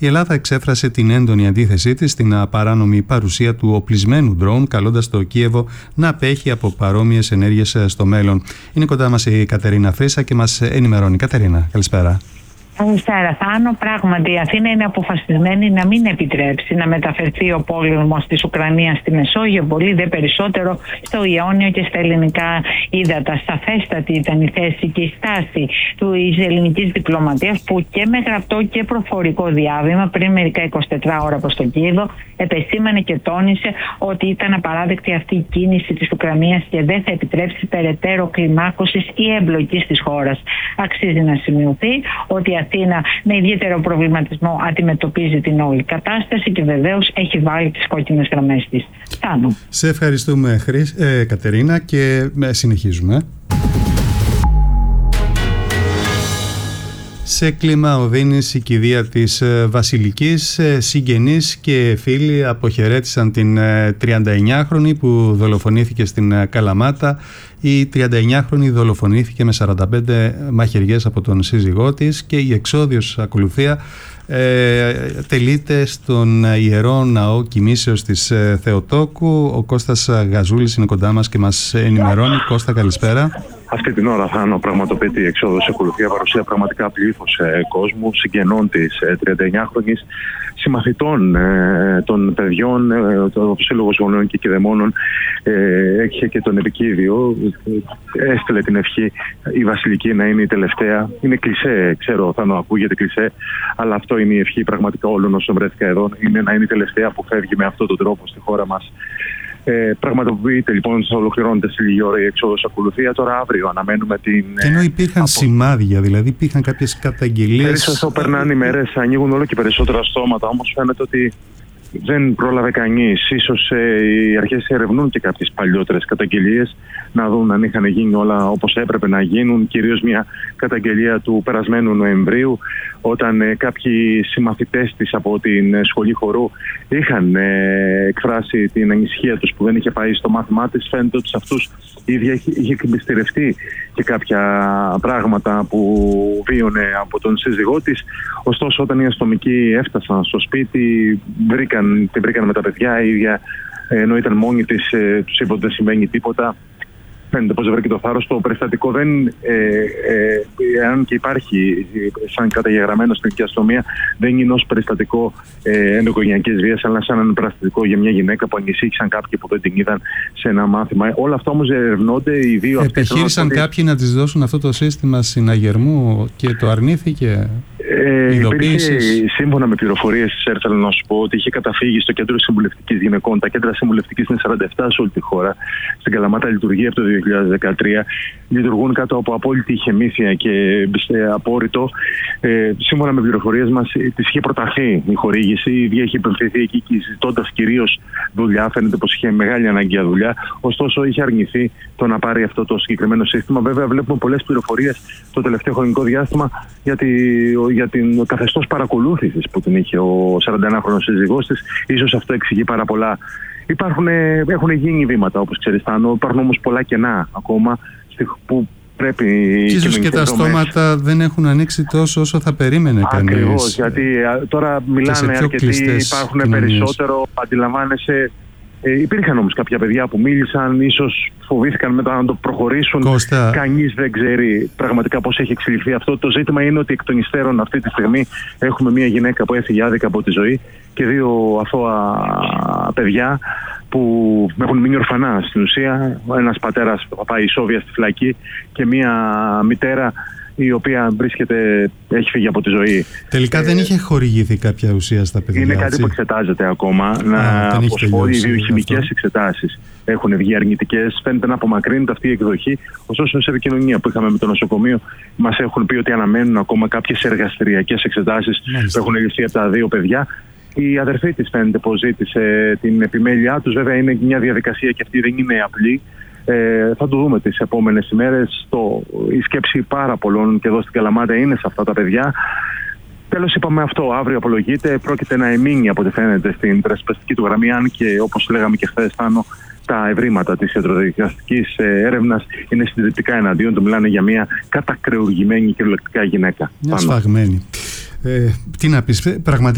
Η Ελλάδα εξέφρασε την έντονη αντίθεσή της στην παράνομη παρουσία του οπλισμένου ντρόουν, καλώντας το Κίεβο να απέχει από παρόμοιες ενέργειες στο μέλλον. Είναι κοντά μας η Κατερίνα Φρύσα και μας ενημερώνει. Κατερίνα, καλησπέρα. Καλησπέρα, Θάνο. Πράγματι, η Αθήνα είναι αποφασισμένη να μην επιτρέψει να μεταφερθεί ο πόλεμος της Ουκρανίας στη Μεσόγειο, πολύ δε περισσότερο στο Ιόνιο και στα ελληνικά ύδατα. Σαφέστατη ήταν η θέση και η στάση της ελληνικής διπλωματίας, που και με γραπτό και προφορικό διάβημα πριν μερικά 24 ώρα προς το Κίεβο επεσήμανε και τόνισε ότι ήταν απαράδεκτη αυτή η κίνηση της Ουκρανίας και δεν θα επιτρέψει περαιτέρω κλιμάκωσης ή εμπλοκής της χώρας. Αξίζει να σημειωθεί ότι η Αθήνα με ιδιαίτερο προβληματισμό αντιμετωπίζει την όλη κατάσταση και βεβαίως έχει βάλει τις κόκκινες γραμμές της. Φτάνω. Σε ευχαριστούμε, Κατερίνα, και συνεχίζουμε. Σε κλίμα οδύνης, η κηδεία της Βασιλικής, συγγενείς και φίλοι αποχαιρέτησαν την 39χρονη που δολοφονήθηκε στην Καλαμάτα. Η 39χρονη δολοφονήθηκε με 45 μαχαιριές από τον σύζυγό της και η εξόδιος ακολουθία τελείται στον Ιερό Ναό Κοιμήσεως της Θεοτόκου. Ο Κώστας Γαζούλης είναι κοντά μας και μας ενημερώνει. Κώστα, καλησπέρα. Αυτή την ώρα, Θάνο, πραγματοποιείται η εξόδος ακολουθία, παρουσία πραγματικά πλήθος κόσμου, συγγενών της 39χρονης, συμμαθητών των παιδιών, το Σύλλογος Γονέων και Κηδεμόνων έχει και τον επικίδιο. Έστειλε την ευχή η Βασιλική να είναι η τελευταία. Είναι κλισέ, ξέρω, Θάνο, ακούγεται κλισέ, αλλά αυτό είναι η ευχή πραγματικά όλων όσων βρέθηκα εδώ. Είναι να είναι η τελευταία που φεύγει με αυτόν τον τρόπο στη χώρα μας. Πραγματοποιείται λοιπόν, ολοκληρώνεται σε λίγη ώρα η εξόδος ακολουθία. Τώρα αύριο αναμένουμε την. Ενώ υπήρχαν σημάδια, δηλαδή υπήρχαν κάποιες καταγγελίες. Όσο περνάνε οι μέρες, ανοίγουν όλο και περισσότερα στόματα. Όμως φαίνεται ότι δεν πρόλαβε κανείς. Ίσως οι αρχές ερευνούν και κάποιες παλιότερες καταγγελίες, να δουν αν είχαν γίνει όλα όπως έπρεπε να γίνουν. Κυρίως μια καταγγελία του περασμένου Νοεμβρίου, όταν κάποιοι συμμαθητές της από την σχολή χορού είχαν εκφράσει την ανησυχία τους που δεν είχε πάει στο μάθημά της. Φαίνεται ότι σε αυτούς ήδη είχε εκμυστηρευτεί και κάποια πράγματα που βίωνε από τον σύζυγό της. Ωστόσο, όταν οι αστυνομικοί έφτασαν στο σπίτι, την βρήκαν με τα παιδιά. Η ίδια, ενώ ήταν μόνη της, τους είπε ότι δεν συμβαίνει τίποτα. Φαίνεται πως βρήκε το θάρρος. Το περιστατικό δεν, αν και υπάρχει σαν καταγεγραμμένο στην αστυνομία, δεν είναι ως περιστατικό ενδοοικογενειακής βίας, αλλά σαν ένα περιστατικό για μια γυναίκα που ανησύχησαν κάποιοι που δεν την είδαν σε ένα μάθημα. Όλα αυτά όμως ερευνώνται. Οι δύο επιχείρησαν κάποιοι να της δώσουν αυτό το σύστημα συναγερμού και το αρνήθηκε. Υπήρχε, σύμφωνα με πληροφορίες της ΕΡΤ, να σου πω ότι είχε καταφύγει στο κέντρο συμβουλευτικής γυναικών. Τα κέντρα συμβουλευτικής είναι 47 σε όλη τη χώρα. Στην Καλαμάτα λειτουργεί από το 2013. Λειτουργούν κάτω από απόλυτη ηχεμήθεια και απόρριτο. Σύμφωνα με πληροφορίες μας, της είχε προταθεί η χορήγηση. Η ίδια είχε υπευθυνθεί εκεί, ζητώντας κυρίως δουλειά. Φαίνεται πως είχε μεγάλη ανάγκη για δουλειά. Ωστόσο, είχε αρνηθεί το να πάρει αυτό το συγκεκριμένο σύστημα. Βέβαια, βλέπουμε πολλές πληροφορίες το τελευταίο χρονικό διάστημα για την καθεστώς παρακολούθησης που την είχε ο 41χρονος σύζυγός της. Ίσως αυτό εξηγεί πάρα πολλά. Έχουν γίνει βήματα, όπως ξέρεις, Θάνο. Υπάρχουν όμως πολλά κενά ακόμα που πρέπει. Και ίσως και τα στόματα δεν έχουν ανοίξει τόσο όσο θα περίμενε κανείς. Ακριβώς, γιατί τώρα μιλάνε αρκετοί, υπάρχουν περισσότερο, αντιλαμβάνεσαι. Υπήρχαν όμως κάποια παιδιά που μίλησαν, ίσως φοβήθηκαν μετά να το προχωρήσουν. Κώστα. Κανείς δεν ξέρει πραγματικά πώς έχει εξελιχθεί αυτό. Το ζήτημα είναι ότι εκ των υστέρων αυτή τη στιγμή έχουμε μια γυναίκα που έφυγε άδικα από τη ζωή και δύο αθώα παιδιά που έχουν μείνει ορφανά στην ουσία. Ένας πατέρας που πάει ισόβια στη φυλακή και μια μητέρα η οποία έχει φύγει από τη ζωή. Τελικά δεν είχε χορηγηθεί κάποια ουσία στα παιδιά. Είναι κάτι που εξετάζεται ακόμα. Οι βιοχημικές εξετάσεις έχουν βγει αρνητικές. Φαίνεται να απομακρύνεται αυτή η εκδοχή. Ωστόσο, σε επικοινωνία που είχαμε με το νοσοκομείο, μας έχουν πει ότι αναμένουν ακόμα κάποιες εργαστηριακές εξετάσεις που έχουν ληφθεί από τα δύο παιδιά. Η αδερφή της φαίνεται πως ζήτησε την επιμέλειά τους. Βέβαια, είναι μια διαδικασία και αυτή δεν είναι απλή. Θα το δούμε τις επόμενες ημέρες. Η σκέψη πάρα πολλών και εδώ στην Καλαμάτα είναι σε αυτά τα παιδιά. Τέλος, είπαμε αυτό. Αύριο απολογείται. Πρόκειται να εμείνει από ό,τι φαίνεται στην περασπιστική του γραμμή. Αν και όπως λέγαμε και χθες, Θάνο, τα ευρήματα της ιατροδικαστικής έρευνας είναι συντηρητικά εναντίον του. Μιλάνε για μια κατακρεουργημένη κυριολεκτικά γυναίκα. Μια σφαγμένη. Τι να πεις, πραγματικά.